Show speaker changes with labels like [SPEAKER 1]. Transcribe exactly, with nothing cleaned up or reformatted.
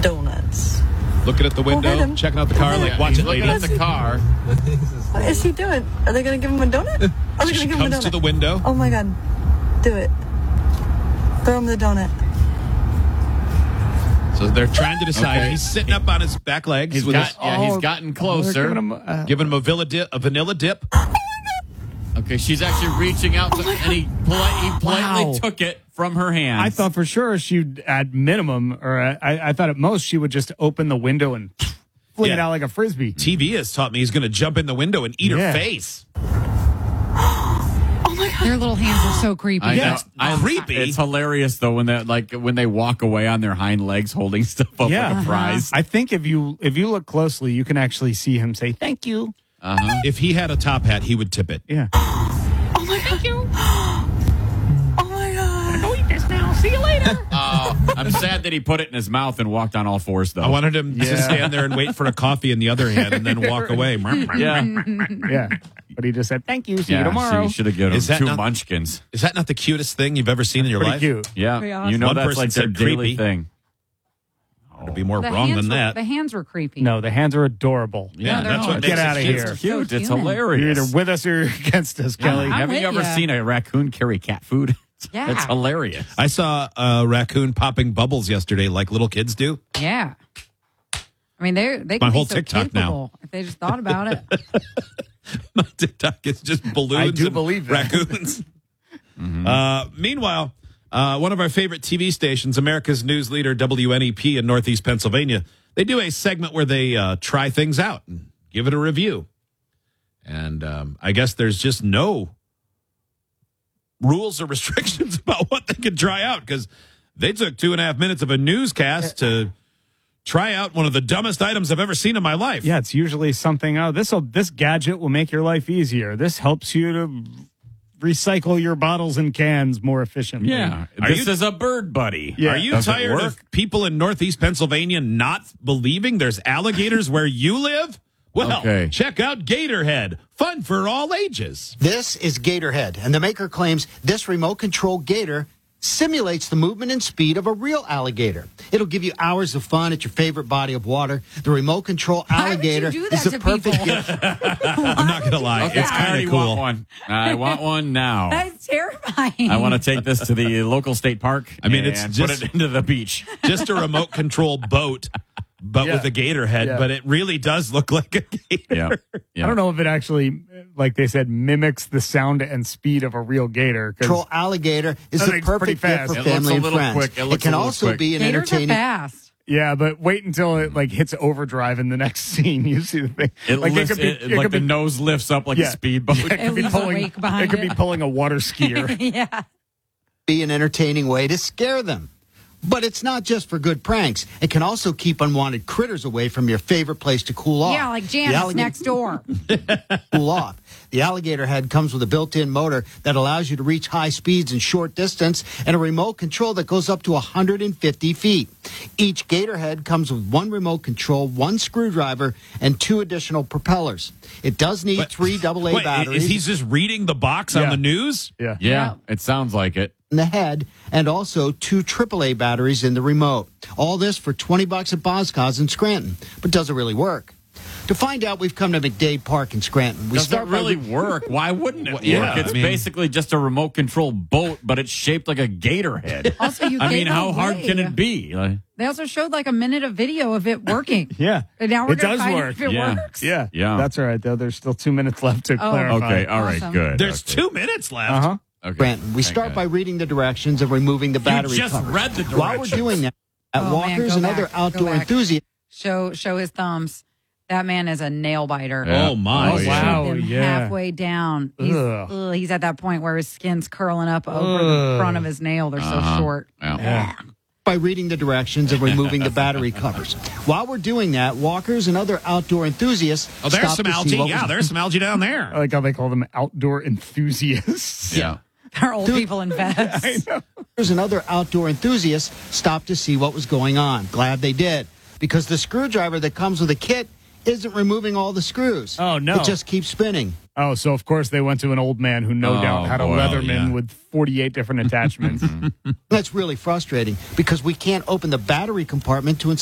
[SPEAKER 1] donuts.
[SPEAKER 2] Looking at the window, checking out the car, like, watch it, lady.
[SPEAKER 3] Looking at the car.
[SPEAKER 1] What is he doing? Are they going to give him a donut? Are they going to
[SPEAKER 2] She
[SPEAKER 1] give him a
[SPEAKER 2] comes
[SPEAKER 1] donut?
[SPEAKER 2] to the window.
[SPEAKER 1] Oh my God. Do it. Throw him the donut.
[SPEAKER 2] So they're trying to decide.
[SPEAKER 3] Okay.
[SPEAKER 2] He's sitting up on his back legs.
[SPEAKER 3] He's
[SPEAKER 2] with
[SPEAKER 3] got,
[SPEAKER 2] his,
[SPEAKER 3] yeah, he's gotten closer.
[SPEAKER 4] Giving him, uh,
[SPEAKER 2] giving him a, vanilla dip, a vanilla dip.
[SPEAKER 3] Okay, she's actually reaching out, to, and he, polite, he politely
[SPEAKER 4] Wow.
[SPEAKER 3] took it from her hands.
[SPEAKER 4] I thought for sure she'd, at minimum, or I, I thought at most, she would just open the window and fling it
[SPEAKER 2] Yeah.
[SPEAKER 4] out like a frisbee.
[SPEAKER 2] T V has taught me he's going to jump in the window and eat
[SPEAKER 4] Yeah.
[SPEAKER 2] her face.
[SPEAKER 5] Their little hands are so creepy.
[SPEAKER 3] I
[SPEAKER 2] Yeah,
[SPEAKER 3] know.
[SPEAKER 2] it's
[SPEAKER 3] I-
[SPEAKER 2] creepy.
[SPEAKER 3] It's hilarious though when they like when they walk away on their hind legs holding stuff up
[SPEAKER 4] Yeah.
[SPEAKER 3] like a prize.
[SPEAKER 4] I think if you if you look closely, you can actually see him say thank you.
[SPEAKER 3] Uh-huh.
[SPEAKER 2] If he had a top hat, he would tip it.
[SPEAKER 4] Yeah.
[SPEAKER 1] Oh my God. Thank you. Oh my God.
[SPEAKER 4] Go eat this now. See you later.
[SPEAKER 3] Uh, I'm sad that he put it in his mouth and walked on all fours though.
[SPEAKER 2] I wanted him to
[SPEAKER 4] Yeah.
[SPEAKER 2] stand there and wait for a coffee in the other hand and then walk away.
[SPEAKER 3] yeah,
[SPEAKER 4] Yeah. But he just said thank you. See you
[SPEAKER 3] yeah.
[SPEAKER 4] tomorrow.
[SPEAKER 3] So you should have given him
[SPEAKER 2] Is that
[SPEAKER 3] two
[SPEAKER 2] not-
[SPEAKER 3] munchkins.
[SPEAKER 2] Is that not the cutest thing you've ever seen in your
[SPEAKER 4] Pretty
[SPEAKER 2] life?
[SPEAKER 4] cute.
[SPEAKER 3] Yeah,
[SPEAKER 5] Pretty awesome.
[SPEAKER 3] you know
[SPEAKER 2] One
[SPEAKER 3] that's
[SPEAKER 2] person
[SPEAKER 3] like their
[SPEAKER 2] said
[SPEAKER 3] daily
[SPEAKER 2] creepy.
[SPEAKER 3] thing.
[SPEAKER 2] It'd be more
[SPEAKER 5] The
[SPEAKER 2] wrong
[SPEAKER 5] hands
[SPEAKER 2] than
[SPEAKER 5] were,
[SPEAKER 2] that.
[SPEAKER 5] The hands were creepy.
[SPEAKER 4] No, the hands are adorable.
[SPEAKER 2] Yeah,
[SPEAKER 5] they're
[SPEAKER 2] that's
[SPEAKER 5] not.
[SPEAKER 2] what
[SPEAKER 4] Get
[SPEAKER 2] makes
[SPEAKER 4] outta
[SPEAKER 2] it
[SPEAKER 4] here.
[SPEAKER 2] cute.
[SPEAKER 3] It's cute.
[SPEAKER 5] So
[SPEAKER 3] It's
[SPEAKER 5] human.
[SPEAKER 3] hilarious.
[SPEAKER 4] You're either with us or against us, Kelly.
[SPEAKER 5] I'm
[SPEAKER 3] Have you
[SPEAKER 5] with
[SPEAKER 3] ever
[SPEAKER 5] ya.
[SPEAKER 3] seen a raccoon carry cat food?
[SPEAKER 5] Yeah.
[SPEAKER 3] It's hilarious.
[SPEAKER 2] I saw a raccoon popping bubbles yesterday like little kids do.
[SPEAKER 5] Yeah. I mean, they they
[SPEAKER 2] My
[SPEAKER 5] can
[SPEAKER 2] whole
[SPEAKER 5] be so
[SPEAKER 2] TikTok now.
[SPEAKER 5] capable if they just thought about it.
[SPEAKER 2] My TikTok is just balloons
[SPEAKER 4] I do
[SPEAKER 2] and
[SPEAKER 4] believe that.
[SPEAKER 2] raccoons. uh, meanwhile, uh, one of our favorite T V stations, America's news leader, W N E P in Northeast Pennsylvania, they do a segment where they uh, try things out and give it a review. And um, I guess there's just no rules or restrictions about what they could try out because they took two and a half minutes of a newscast to try out one of the dumbest items I've ever seen in my life.
[SPEAKER 4] Yeah, it's usually something. Oh, this will this gadget will make your life easier. This helps you to recycle your bottles and cans more efficiently.
[SPEAKER 3] Yeah,
[SPEAKER 2] Are
[SPEAKER 3] this
[SPEAKER 2] you-
[SPEAKER 3] is a bird buddy.
[SPEAKER 4] Yeah.
[SPEAKER 2] Are you
[SPEAKER 3] Does it
[SPEAKER 2] tired
[SPEAKER 3] work?
[SPEAKER 2] of people in Northeast Pennsylvania not believing there's alligators where you live? Well,
[SPEAKER 3] Okay.
[SPEAKER 2] check out Gatorhead. Fun for all ages.
[SPEAKER 6] This is Gatorhead, and the maker claims this remote control gator simulates the movement and speed of a real alligator. It'll give you hours of fun at your favorite body of water. The remote control
[SPEAKER 5] Why would you
[SPEAKER 6] alligator
[SPEAKER 5] do
[SPEAKER 6] is
[SPEAKER 5] that
[SPEAKER 6] the
[SPEAKER 5] to
[SPEAKER 6] perfect
[SPEAKER 5] people?
[SPEAKER 6] gift.
[SPEAKER 2] I'm not going to lie.
[SPEAKER 3] Okay,
[SPEAKER 2] It's
[SPEAKER 3] I
[SPEAKER 2] kind
[SPEAKER 3] already
[SPEAKER 2] of cool.
[SPEAKER 3] want one. I want one now.
[SPEAKER 5] That's terrifying.
[SPEAKER 3] I want to take this to the local state park.
[SPEAKER 2] I mean, it's
[SPEAKER 3] and
[SPEAKER 2] just-
[SPEAKER 3] put it into the beach.
[SPEAKER 2] Just a remote control boat, but
[SPEAKER 4] Yeah.
[SPEAKER 2] with a gator head.
[SPEAKER 4] Yeah.
[SPEAKER 2] But it really does look like a gator.
[SPEAKER 3] Yeah, yeah.
[SPEAKER 4] I don't know if it actually, like they said, mimics the sound and speed of a real gator. 'cause-
[SPEAKER 6] Control alligator is
[SPEAKER 4] That
[SPEAKER 6] the
[SPEAKER 4] thing's pretty
[SPEAKER 6] perfect gift
[SPEAKER 4] fast.
[SPEAKER 6] for
[SPEAKER 3] It looks
[SPEAKER 6] family
[SPEAKER 3] a
[SPEAKER 6] and
[SPEAKER 3] little
[SPEAKER 6] friends.
[SPEAKER 3] quick. It looks
[SPEAKER 6] can
[SPEAKER 3] a little
[SPEAKER 6] also
[SPEAKER 3] quick.
[SPEAKER 6] be an
[SPEAKER 5] Gators are
[SPEAKER 6] entertaining.
[SPEAKER 5] fast.
[SPEAKER 4] Yeah, but wait until it like hits overdrive in the next scene. You see the thing.
[SPEAKER 3] It
[SPEAKER 4] like
[SPEAKER 3] lifts, it
[SPEAKER 4] it
[SPEAKER 3] like
[SPEAKER 4] could
[SPEAKER 3] the
[SPEAKER 4] be,
[SPEAKER 3] nose lifts up like
[SPEAKER 4] Yeah.
[SPEAKER 3] a speedboat.
[SPEAKER 4] it could be
[SPEAKER 5] leaves a
[SPEAKER 4] pulling.
[SPEAKER 5] wake behind
[SPEAKER 4] It could be
[SPEAKER 5] it.
[SPEAKER 4] pulling a water skier.
[SPEAKER 5] Yeah.
[SPEAKER 6] be an entertaining way to scare them. But it's not just for good pranks. It can also keep unwanted critters away from your favorite place to cool off.
[SPEAKER 5] Yeah, like
[SPEAKER 6] The
[SPEAKER 5] Janice
[SPEAKER 6] alligator-
[SPEAKER 5] next door.
[SPEAKER 6] cool off. The alligator head comes with a built-in motor that allows you to reach high speeds in short distance and a remote control that goes up to one hundred fifty feet. Each gator head comes with one remote control, one screwdriver, and two additional propellers. It does need
[SPEAKER 2] But-
[SPEAKER 6] three double A
[SPEAKER 2] Wait,
[SPEAKER 6] batteries.
[SPEAKER 2] is he just reading the box on
[SPEAKER 4] Yeah.
[SPEAKER 2] the news?
[SPEAKER 4] Yeah.
[SPEAKER 3] Yeah, it sounds like it.
[SPEAKER 6] in the head and also two triple A batteries in the remote. All this for twenty bucks at Boscos in Scranton. But does it really work? To find out, we've come to McDade Park in Scranton. We
[SPEAKER 3] Does it
[SPEAKER 6] start by
[SPEAKER 3] really
[SPEAKER 6] re-
[SPEAKER 3] work? Why wouldn't it
[SPEAKER 2] Yeah,
[SPEAKER 3] work? It's
[SPEAKER 2] I mean-
[SPEAKER 3] basically just a remote control boat, but it's shaped like a gator head.
[SPEAKER 5] Also, you
[SPEAKER 3] I mean,
[SPEAKER 5] gave
[SPEAKER 3] how hard
[SPEAKER 5] away.
[SPEAKER 3] can it be? Like,
[SPEAKER 5] They also showed like a minute of video of it working.
[SPEAKER 4] Yeah.
[SPEAKER 5] And now we're
[SPEAKER 4] It
[SPEAKER 5] gonna
[SPEAKER 4] does
[SPEAKER 5] find
[SPEAKER 4] work.
[SPEAKER 5] out if it
[SPEAKER 3] Yeah.
[SPEAKER 5] works.
[SPEAKER 4] Yeah.
[SPEAKER 3] Yeah.
[SPEAKER 4] That's all right, though. There's still two minutes left to
[SPEAKER 5] Oh.
[SPEAKER 4] clarify.
[SPEAKER 3] okay, all right,
[SPEAKER 5] Awesome.
[SPEAKER 3] good.
[SPEAKER 2] There's
[SPEAKER 3] okay.
[SPEAKER 2] two minutes left.
[SPEAKER 4] Uh huh.
[SPEAKER 3] Okay.
[SPEAKER 6] Scranton. We
[SPEAKER 3] Thank
[SPEAKER 6] start
[SPEAKER 3] God.
[SPEAKER 6] by reading the directions and removing the battery
[SPEAKER 3] just
[SPEAKER 6] covers.
[SPEAKER 3] read the
[SPEAKER 6] While we're
[SPEAKER 3] directions.
[SPEAKER 6] doing that, at
[SPEAKER 5] Oh, man,
[SPEAKER 6] Walkers
[SPEAKER 5] go
[SPEAKER 6] and
[SPEAKER 5] back,
[SPEAKER 6] other
[SPEAKER 5] go
[SPEAKER 6] outdoor
[SPEAKER 5] back.
[SPEAKER 6] enthusiasts,
[SPEAKER 5] Show show his thumbs. That man is a nail biter.
[SPEAKER 3] Yeah.
[SPEAKER 2] Oh, my.
[SPEAKER 3] Oh, yeah.
[SPEAKER 4] Wow.
[SPEAKER 5] Him
[SPEAKER 4] yeah.
[SPEAKER 5] halfway down. He's,
[SPEAKER 4] Ugh.
[SPEAKER 5] ugh, he's at that point where his skin's curling up over
[SPEAKER 4] Ugh.
[SPEAKER 5] the front of his nail. They're
[SPEAKER 3] Uh-huh.
[SPEAKER 5] so short.
[SPEAKER 3] Yeah.
[SPEAKER 4] Yeah.
[SPEAKER 6] by reading the directions and removing the battery covers. While we're doing that, walkers and other outdoor enthusists
[SPEAKER 2] Oh, there's
[SPEAKER 6] stop
[SPEAKER 2] some
[SPEAKER 6] to see
[SPEAKER 2] algae.
[SPEAKER 6] what
[SPEAKER 2] Yeah,
[SPEAKER 6] was-
[SPEAKER 2] there's some algae down there.
[SPEAKER 4] I like how they call them outdoor enthusiasts.
[SPEAKER 3] Yeah.
[SPEAKER 5] They're old people in vests.
[SPEAKER 6] Walkers and other outdoor enthusiasts stopped to see what was going on. Glad they did, because the screwdriver that comes with the kit isn't removing all the screws.
[SPEAKER 4] Oh, no.
[SPEAKER 6] It just keeps spinning.
[SPEAKER 4] Oh, so of course they went to an old man who no
[SPEAKER 3] Oh,
[SPEAKER 4] doubt had a
[SPEAKER 3] boy,
[SPEAKER 4] Leatherman
[SPEAKER 2] yeah.
[SPEAKER 4] with forty-eight different attachments.
[SPEAKER 6] That's really frustrating because we can't open the battery compartment to install